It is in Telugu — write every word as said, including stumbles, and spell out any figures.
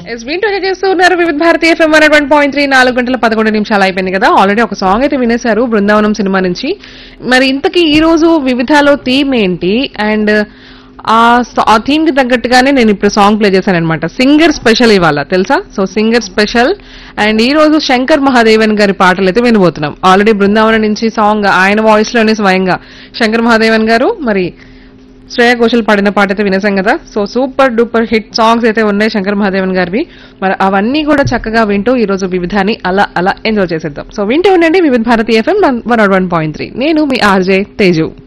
ఎస్ వింటూ చేస్తూ ఉన్నారు వివిధ Bharati FM one one point three నాలుగు గంటల పదకొండు నిమిషాలు అయిపోయింది కదా. ఆల్రెడీ ఒక సాంగ్ అయితే వినేశారు బృందావనం సినిమా నుంచి. మరి ఇంతకీ ఈ రోజు వివిధాలో థీమ్ ఏంటి అండ్ ఆ థీమ్ కి తగ్గట్టుగానే నేను ఇప్పుడు సాంగ్ ప్లే చేశాను అనమాట. సింగర్ స్పెషల్ ఇవాళ తెలుసా. సో సింగర్ స్పెషల్ అండ్ ఈ రోజు శంకర్ మహాదేవన్ గారి పాటలు అయితే వినబోతున్నాం. ఆల్రెడీ బృందావనం నుంచి సాంగ్ ఆయన వాయిస్ లోనే స్వయంగా శంకర్ మహాదేవన్ గారు మరి శ్రేయ ఘోషల్ పాడిన పాట అయితే వినేసాం కదా. So super duper hit songs అయితే ఉన్నాయి శంకర్ మహాదేవన్ గారివి. మరి అవన్నీ కూడా చక్కగా వింటూ ఈ రోజు వివిధాన్ని అలా అలా ఎంజాయ్ చేసేద్దాం. సో వింటూ ఉండండి వివిధ Bharati FM one one point three. నేను మీ ఆర్జే తేజు.